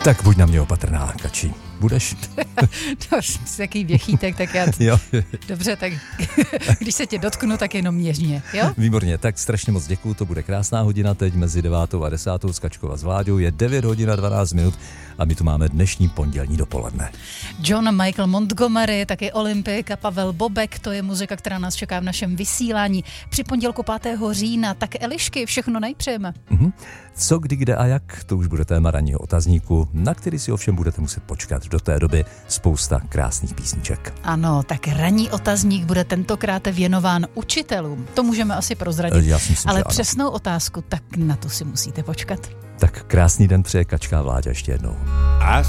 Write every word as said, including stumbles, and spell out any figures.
Tak buď na mě opatrná, Kači. Budeš? No, jaký věchýtek, tak já... Jo. Dobře, tak když se tě dotknu, tak jenom měřně, jo? Výborně, tak strašně moc děkuju, to bude krásná hodina teď mezi devátou a desátou s Kačkou a s Vláďou. Je devět hodin a dvanáct minut a my tu máme dnešní pondělní dopoledne. John Michael Montgomery, taky Olympik a Pavel Bobek, to je muzika, která nás čeká v našem vysílání. Při pondělku pátého října, tak Elišky, všechno nejpřejeme. Mhm. Co, kdy, kde a jak, to už bude téma ranního otazníku, na který si ovšem budete muset počkat. Do té doby spousta krásných písniček. Ano, tak ranní otazník bude tentokrát věnován učitelům. To můžeme asi prozradit. Já si myslím, ale že ano. přesnou otázku, tak na to si musíte počkat. Tak krásný den přeje Kačka a Vláďa ještě jednou.